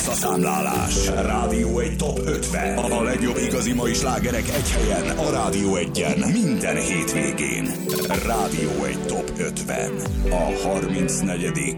visszaszámlálás. Rádió egy top 50. A legjobb igazi mai slágerek egy helyen. A Rádió Egyen. Minden hétvégén. Rádió egy top 50. A 34.